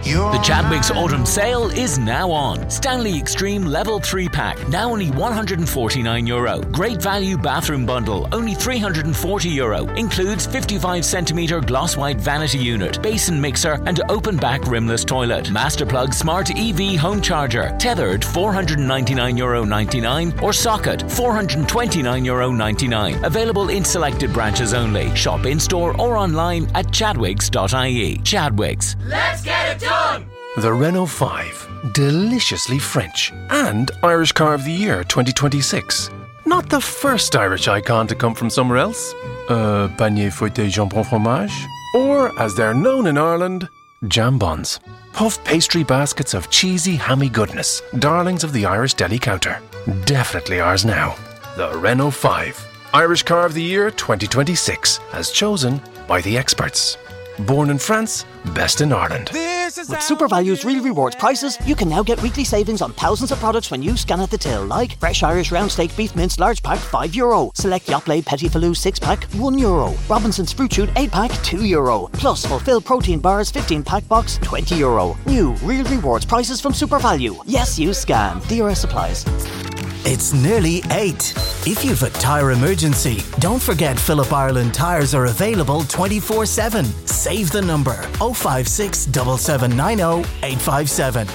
The Chadwicks Autumn Sale is now on. Stanley Extreme Level 3 Pack, now only €149. Great value bathroom bundle, only €340. Includes 55cm gloss white vanity unit, basin mixer and open back rimless toilet. Masterplug Smart EV home charger, tethered €499.99 or socket €429.99. Available in selected branches only. Shop in-store or online at chadwicks.ie. Chadwicks. Let's get it done! The Renault 5. Deliciously French. And Irish Car of the Year 2026. Not the first Irish icon to come from somewhere else. Panier fouetté jambon fromage. Or, as they're known in Ireland, jambons. Puff pastry baskets of cheesy, hammy goodness. Darlings of the Irish deli counter. Definitely ours now. The Renault 5. Irish Car of the Year 2026. As chosen by the experts. Born in France, best in Ireland. With SuperValue's Real Rewards prices, you can now get weekly savings on thousands of products when you scan at the till, like fresh Irish round steak beef mince large pack €5, select Yoplait Petit Filou 6 pack €1, Robinson's Fruit Shoot 8 pack €2, plus Fulfill Protein Bars 15 pack box €20. New Real Rewards prices from SuperValue. Yes, you scan. DRS applies. It's nearly 8. If you've a tyre emergency, don't forget Phillip Ireland tyres are available 24/7. Save the number 056 7790 857.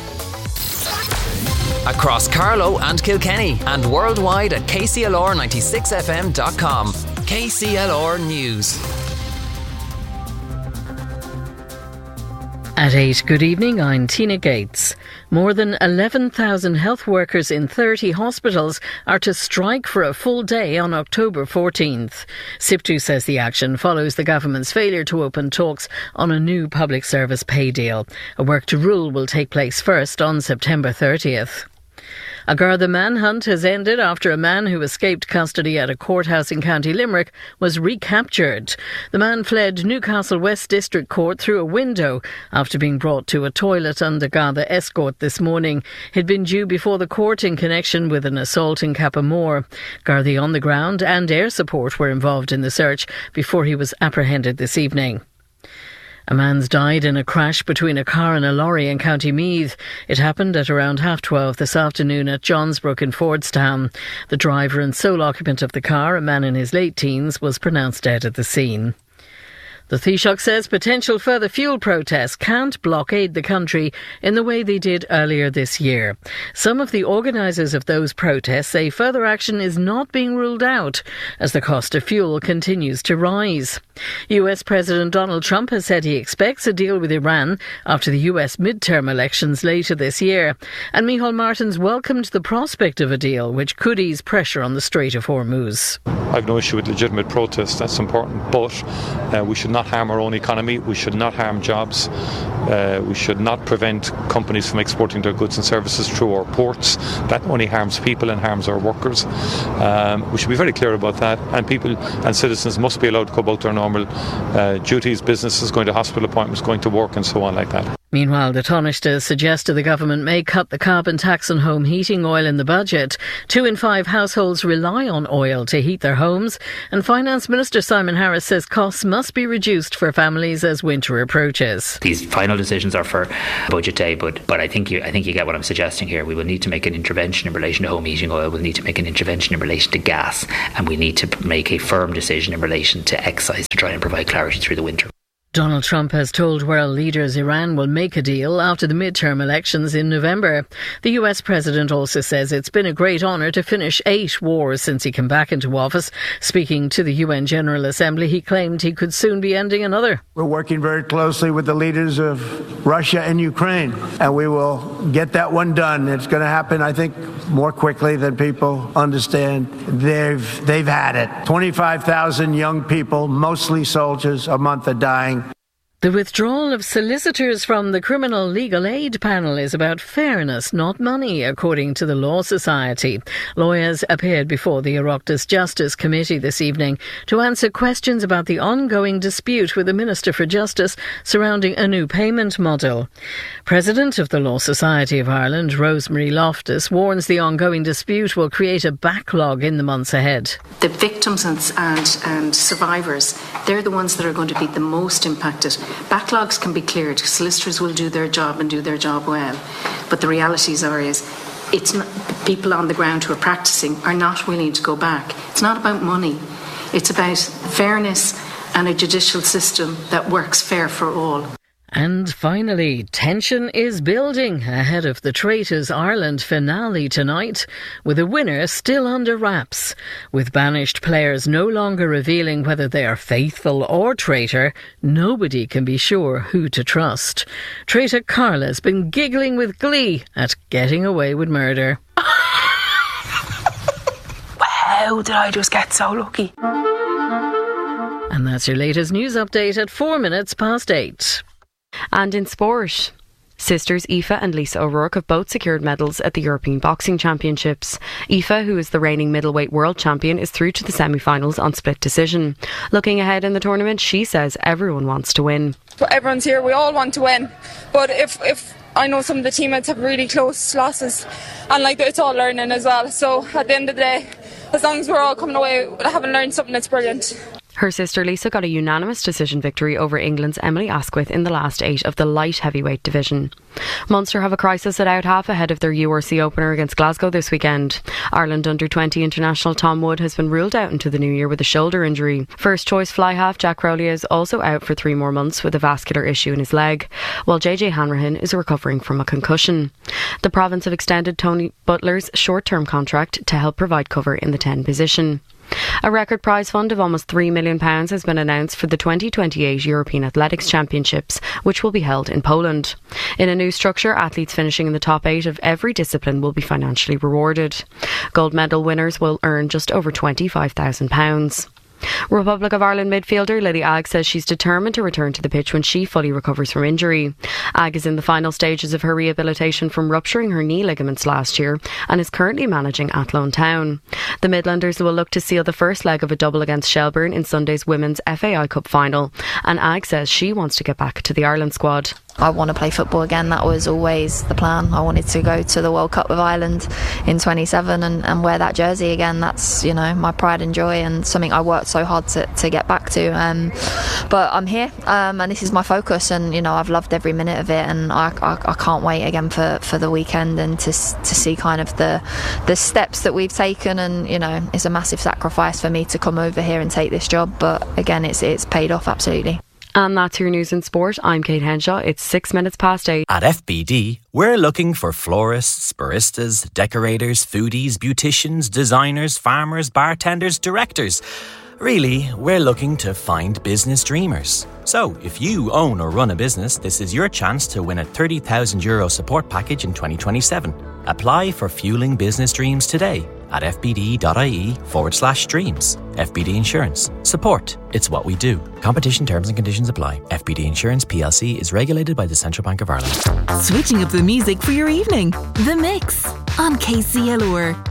Across Carlow and Kilkenny and worldwide at kclr96fm.com. KCLR News. At 8, good evening, I'm Tina Gates. More than 11,000 health workers in 30 hospitals are to strike for a full day on October 14th. SIPTU says the action follows the government's failure to open talks on a new public service pay deal. A work to rule will take place first on September 30th. A Garda manhunt has ended after a man who escaped custody at a courthouse in County Limerick was recaptured. The man fled Newcastle West District Court through a window after being brought to a toilet under Garda escort this morning. He'd been due before the court in connection with an assault in Cappamore. Garda on the ground and air support were involved in the search before he was apprehended this evening. A man's died in a crash between a car and a lorry in County Meath. It happened at around 12:30 this afternoon at Johnsbrook in Fordstown. The driver and sole occupant of the car, a man in his late teens, was pronounced dead at the scene. The Taoiseach says potential further fuel protests can't blockade the country in the way they did earlier this year. Some of the organisers of those protests say further action is not being ruled out as the cost of fuel continues to rise. US President Donald Trump has said he expects a deal with Iran after the US midterm elections later this year. And Micheál Martins welcomed the prospect of a deal which could ease pressure on the Strait of Hormuz. I've no issue with legitimate protests, that's important, but we should not harm our own economy, we should not harm jobs, we should not prevent companies from exporting their goods and services through our ports. That only harms people and harms our workers. We should be very clear about that, and people and citizens must be allowed to go about their normal duties, businesses, going to hospital appointments, going to work and so on like that. Meanwhile, the Taoiseach suggested the government may cut the carbon tax on home heating oil in the budget. 2 in 5 households rely on oil to heat their homes, and Finance Minister Simon Harris says costs must be reduced for families as winter approaches. These final decisions are for budget day, but I think you get what I'm suggesting here. We will need to make an intervention in relation to home heating oil. We'll need to make an intervention in relation to gas, and we need to make a firm decision in relation to excise to try and provide clarity through the winter. Donald Trump has told world leaders Iran will make a deal after the midterm elections in November. The US president also says it's been a great honour to finish 8 wars since he came back into office. Speaking to the UN General Assembly, he claimed he could soon be ending another. We're working very closely with the leaders of Russia and Ukraine, and we will get that one done. It's going to happen, I think, more quickly than people understand. They've had it. 25,000 young people, mostly soldiers, a month are dying. The withdrawal of solicitors from the Criminal Legal Aid Panel is about fairness, not money, according to the Law Society. Lawyers appeared before the Oireachtas Justice Committee this evening to answer questions about the ongoing dispute with the Minister for Justice surrounding a new payment model. President of the Law Society of Ireland, Rosemary Loftus, warns the ongoing dispute will create a backlog in the months ahead. The victims and survivors, they're the ones that are going to be the most impacted Backlogs can be cleared. Solicitors will do their job and do their job well. But the realities are it's not, people on the ground who are practicing are not willing to go back. It's not about money. It's about fairness and a judicial system that works fair for all. And finally, tension is building ahead of the Traitors Ireland finale tonight, with a winner still under wraps. With banished players no longer revealing whether they are faithful or traitor, nobody can be sure who to trust. Traitor Carla's been giggling with glee at getting away with murder. How did I just get so lucky? And that's your latest news update at 8:04. And in sport, sisters Aoife and Lisa O'Rourke have both secured medals at the European Boxing Championships. Aoife, who is the reigning middleweight world champion, is through to the semi-finals on split decision. Looking ahead in the tournament, she says everyone wants to win. But everyone's here, we all want to win. But if I know some of the teammates have really close losses, and it's all learning as well. So at the end of the day, as long as we're all coming away having learned something, that's brilliant. Her sister Lisa got a unanimous decision victory over England's Emily Asquith in the last 8 of the light heavyweight division. Munster have a crisis at out half ahead of their URC opener against Glasgow this weekend. Ireland under-20 international Tom Wood has been ruled out into the new year with a shoulder injury. First choice fly half Jack Crowley is also out for 3 more months with a vascular issue in his leg, while JJ Hanrahan is recovering from a concussion. The province have extended Tony Butler's short-term contract to help provide cover in the 10 position. A record prize fund of almost £3 million has been announced for the 2028 European Athletics Championships, which will be held in Poland. In a new structure, athletes finishing in the top 8 of every discipline will be financially rewarded. Gold medal winners will earn just over £25,000. Republic of Ireland midfielder Lily Agg says she's determined to return to the pitch when she fully recovers from injury. Agg is in the final stages of her rehabilitation from rupturing her knee ligaments last year and is currently managing Athlone Town. The Midlanders will look to seal the first leg of a double against Shelbourne in Sunday's Women's FAI Cup final, and Agg says she wants to get back to the Ireland squad. I want to play football again. That was always the plan. I wanted to go to the World Cup with Ireland in 27 and wear that jersey again. That's, my pride and joy and something I worked so hard to get back to. But I'm here and this is my focus, and I've loved every minute of it, and I can't wait again for the weekend and to see kind of the steps that we've taken. And it's a massive sacrifice for me to come over here and take this job, but again it's paid off absolutely. And that's your news in sport. I'm Kate Henshaw. It's 8:06. At FBD, we're looking for florists, baristas, decorators, foodies, beauticians, designers, farmers, bartenders, directors. Really, we're looking to find business dreamers. So, if you own or run a business, this is your chance to win a €30,000 support package in 2027. Apply for Fueling Business Dreams today at fbd.ie/dreams. FBD Insurance. Support. It's what we do. Competition terms and conditions apply. FBD Insurance PLC is regulated by the Central Bank of Ireland. Switching up the music for your evening. The Mix on KCLR.